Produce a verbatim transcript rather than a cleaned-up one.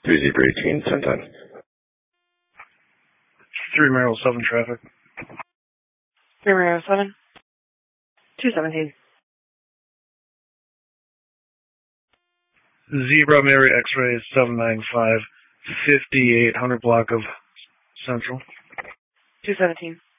three Zebra eighteen, ten ten. three Merrill seven traffic. three Merrill seven. two seventeen. Zebra Mary X-ray seven nine five, fifty-eight hundred block of Central. two seventeen.